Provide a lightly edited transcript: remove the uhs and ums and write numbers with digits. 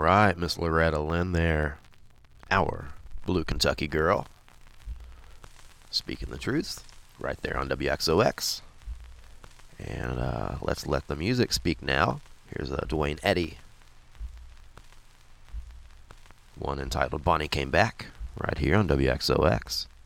right, Miss Loretta Lynn there. Our Blue Kentucky Girl. Speaking the truth, right there on WXOX. And let's let the music speak now. Here's Dwayne Eddy. One entitled Bonnie Came Back, right here on WXOX.